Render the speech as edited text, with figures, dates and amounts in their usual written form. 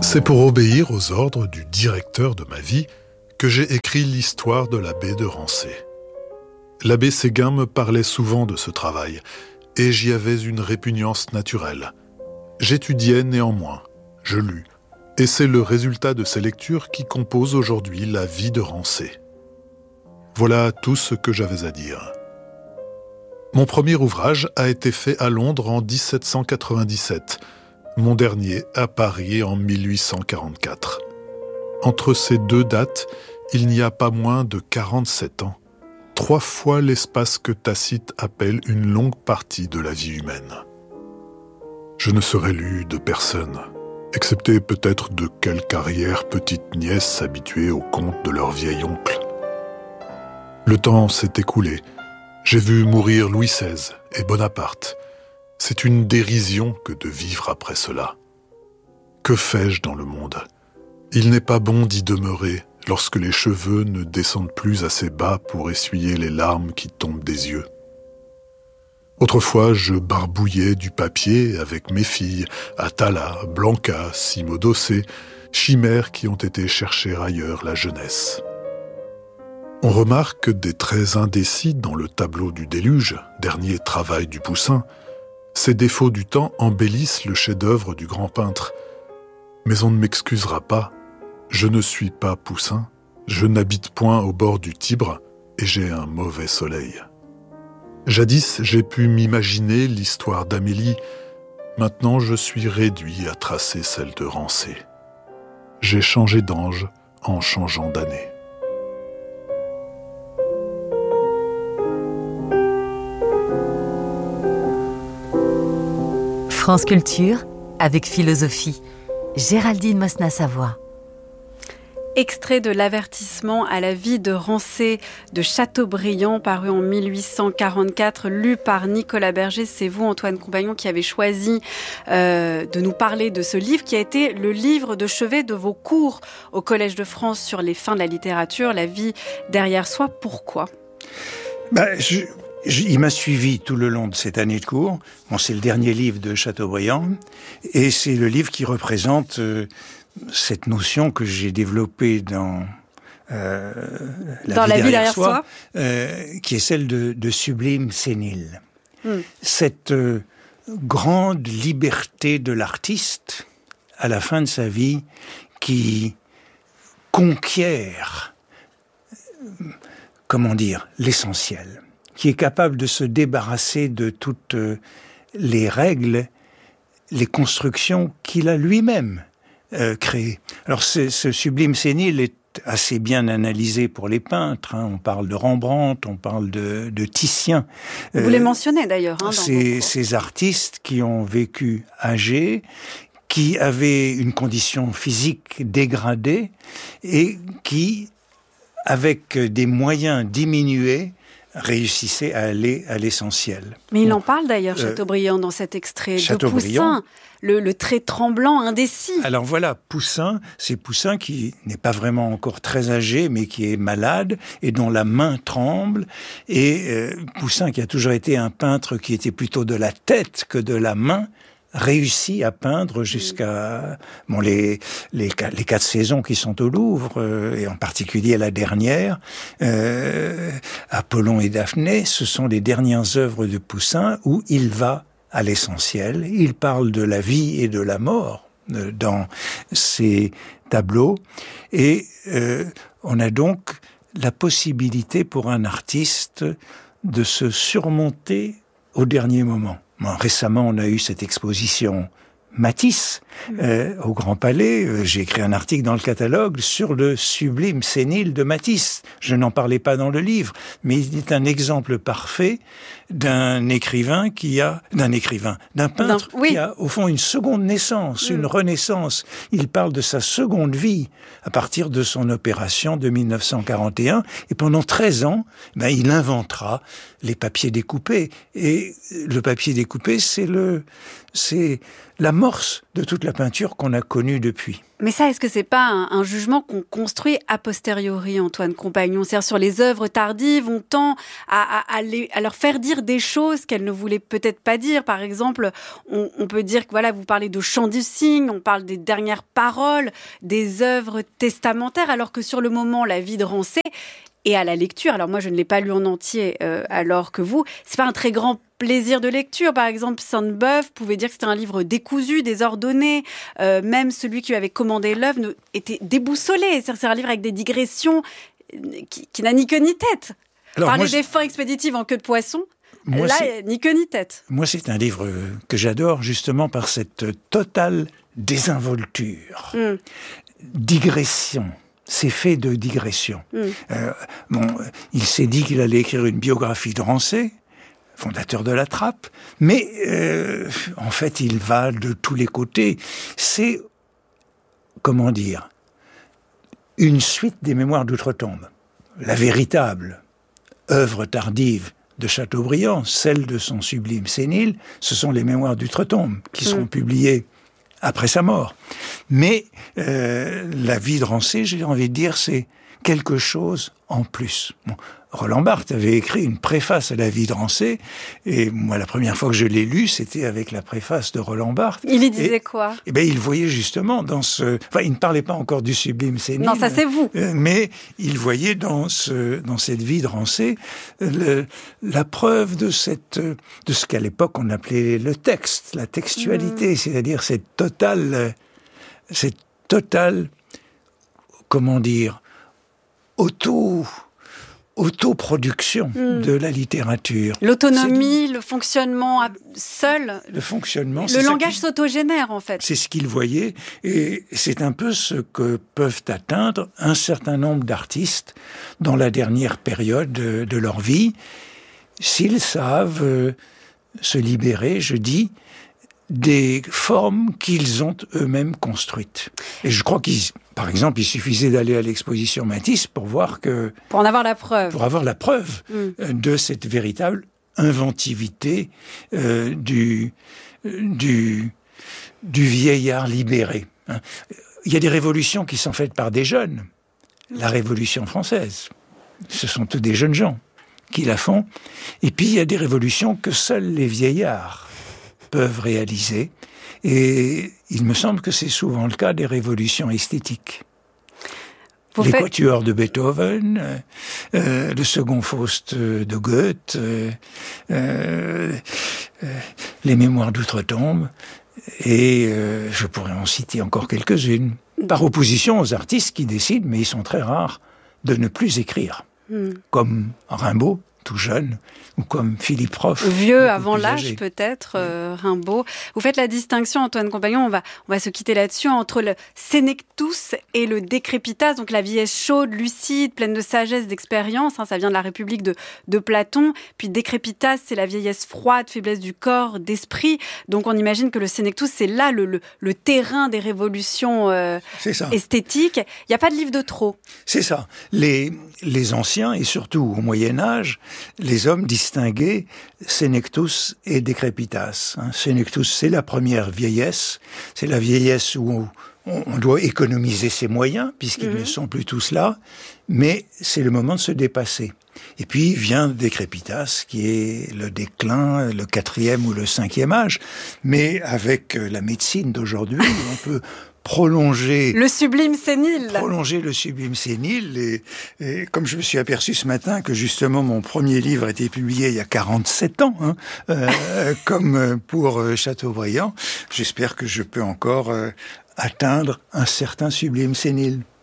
C'est pour obéir aux ordres du directeur de ma vie que j'ai écrit l'histoire de l'abbé de Rancé. L'abbé Séguin me parlait souvent de ce travail, et j'y avais une répugnance naturelle. J'étudiais néanmoins, je lus, et c'est le résultat de ces lectures qui compose aujourd'hui la vie de Rancé. Voilà tout ce que j'avais à dire. Mon premier ouvrage a été fait à Londres en 1797, mon dernier à Paris en 1844. Entre ces deux dates, il n'y a pas moins de 47 ans, 3 fois l'espace que Tacite appelle une longue partie de la vie humaine. Je ne serai lu de personne, excepté peut-être de quelque arrière-petite-nièce habituée aux contes de leur vieil oncle. Le temps s'est écoulé. J'ai vu mourir Louis XVI et Bonaparte. C'est une dérision que de vivre après cela. Que fais-je dans le monde ? Il n'est pas bon d'y demeurer lorsque les cheveux ne descendent plus assez bas pour essuyer les larmes qui tombent des yeux. Autrefois, je barbouillais du papier avec mes filles, Atala, Blanca, Simodocée, chimères qui ont été chercher ailleurs la jeunesse. On remarque des traits indécis dans le tableau du déluge, dernier travail du Poussin. Ces défauts du temps embellissent le chef-d'œuvre du grand peintre. Mais on ne m'excusera pas, je ne suis pas Poussin, je n'habite point au bord du Tibre et j'ai un mauvais soleil. Jadis, j'ai pu m'imaginer l'histoire d'Amélie, maintenant je suis réduit à tracer celle de Rancé. J'ai changé d'ange en changeant d'année. France Culture, avec philosophie. Géraldine Mosna-Savoie. Extrait de l'avertissement à la vie de Rancé de Chateaubriand, paru en 1844, lu par Nicolas Berger. C'est vous, Antoine Compagnon, qui avez choisi de nous parler de ce livre, qui a été le livre de chevet de vos cours au Collège de France sur les fins de la littérature, la vie derrière soi. Pourquoi ? Il m'a suivi tout le long de cette année de cours. Bon, c'est le dernier livre de Chateaubriand, et c'est le livre qui représente cette notion que j'ai développée dans la vie derrière soi, qui est celle de sublime sénile. Cette grande liberté de l'artiste à la fin de sa vie qui conquiert, l'essentiel, qui est capable de se débarrasser de toutes les règles, les constructions qu'il a lui-même créées. Alors ce sublime sénile est assez bien analysé pour les peintres. On parle de Rembrandt, on parle de Titien. Vous les mentionnez d'ailleurs. Ces artistes qui ont vécu âgés, qui avaient une condition physique dégradée et qui, avec des moyens diminués, réussissait à aller à l'essentiel. Mais il en parle d'ailleurs, Chateaubriand, dans cet extrait de Poussin, le trait tremblant, indécis. Alors voilà, Poussin, c'est Poussin qui n'est pas vraiment encore très âgé, mais qui est malade et dont la main tremble. Et Poussin, qui a toujours été un peintre qui était plutôt de la tête que de la main, réussit à peindre jusqu'à les 4 saisons qui sont au Louvre, et en particulier la dernière, Apollon et Daphné. Ce sont les dernières œuvres de Poussin où il va à l'essentiel. Il parle de la vie et de la mort dans ses tableaux, et on a donc la possibilité pour un artiste de se surmonter au dernier moment. Récemment, on a eu cette exposition Matisse au Grand Palais. J'ai écrit un article dans le catalogue sur le sublime sénile de Matisse. Je n'en parlais pas dans le livre, mais il est un exemple parfait d'un peintre qui a, au fond, une seconde naissance, une renaissance. Il parle de sa seconde vie à partir de son opération de 1941. Et pendant 13 ans, il inventera les papiers découpés. Et le papier découpé, c'est c'est l'amorce de toute la peinture qu'on a connue depuis. Mais ça, est-ce que c'est pas un jugement qu'on construit a posteriori, Antoine Compagnon? C'est-à-dire sur les œuvres tardives, on tend à leur faire dire des choses qu'elles ne voulaient peut-être pas dire. Par exemple, on peut dire que voilà, vous parlez de chant du cygne, on parle des dernières paroles, des œuvres testamentaires, alors que sur le moment, La vie de Rancé, et à la lecture, alors moi je ne l'ai pas lu en entier alors que vous, c'est pas un très grand plaisir de lecture. Par exemple, Sainte-Beuve pouvait dire que c'était un livre décousu, désordonné. Même celui qui lui avait commandé l'œuvre était déboussolé. C'est un livre avec des digressions qui n'a ni queue ni tête. Alors, parler des fins expéditives en queue de poisson, là, ni queue ni tête. Moi, c'est un livre que j'adore justement par cette totale désinvolture, digression. C'est fait de digression. Il s'est dit qu'il allait écrire une biographie de Rancé, fondateur de la Trappe, mais en fait, il va de tous les côtés. C'est, comment dire, une suite des Mémoires d'Outre-Tombe. La véritable œuvre tardive de Chateaubriand, celle de son sublime Sénile, ce sont les Mémoires d'Outre-Tombe, qui seront publiées après sa mort. Mais La vie de Rancé, j'ai envie de dire, c'est quelque chose en plus. Bon, Roland Barthes avait écrit une préface à La vie de Rancé, et moi, la première fois que je l'ai lu, c'était avec la préface de Roland Barthes. Il y disait quoi ? Eh bien, il voyait justement dans ce... Enfin, il ne parlait pas encore du sublime Sénile. Non, ça c'est vous. Mais il voyait dans cette vie de Rancé la preuve de ce qu'à l'époque on appelait le texte, la textualité, c'est-à-dire cette totale, comment dire, autoproduction de la littérature. L'autonomie, le fonctionnement seul. Le fonctionnement. Le langage s'autogénère, en fait. C'est ce qu'il voyait, et c'est un peu ce que peuvent atteindre un certain nombre d'artistes dans la dernière période de leur vie, s'ils savent se libérer, je dis, des formes qu'ils ont eux-mêmes construites. Et je crois par exemple, il suffisait d'aller à l'exposition Matisse pour voir que... Pour en avoir la preuve. Pour avoir la preuve de cette véritable inventivité du vieillard libéré. Il y a des révolutions qui sont faites par des jeunes. La Révolution française, ce sont tous des jeunes gens qui la font. Et puis, il y a des révolutions que seuls les vieillards peuvent réaliser. Et il me semble que c'est souvent le cas des révolutions esthétiques. Les quatuors de Beethoven, le second Faust de Goethe, les Mémoires d'Outre-Tombe, et je pourrais en citer encore quelques-unes, par opposition aux artistes qui décident, mais ils sont très rares, de ne plus écrire, comme Rimbaud, tout jeune, ou comme Philippe Roff. Vieux avant l'âge, peut-être, Rimbaud. Vous faites la distinction, Antoine Compagnon, on va se quitter là-dessus, entre le Sénectus et le Décrépitas, donc la vieillesse chaude, lucide, pleine de sagesse, d'expérience, ça vient de la République de Platon, puis Décrépitas, c'est la vieillesse froide, faiblesse du corps, d'esprit, donc on imagine que le Sénectus, c'est là le terrain des révolutions esthétiques. Il n'y a pas de livre de trop. C'est ça. Les anciens, et surtout au Moyen-Âge, les hommes distinguaient Sénectus et Décrépitas. Sénectus, c'est la première vieillesse. C'est la vieillesse où on doit économiser ses moyens, puisqu'ils ne sont plus tous là, mais c'est le moment de se dépasser. Et puis vient Décrépitas, qui est le déclin, le 4e ou le 5e âge. Mais avec la médecine d'aujourd'hui, on peut prolonger le sublime sénile. Prolonger le sublime sénile. Et comme je me suis aperçu ce matin que justement mon premier livre a été publié il y a 47 ans, comme pour Chateaubriand, j'espère que je peux encore atteindre un certain sublime sénile.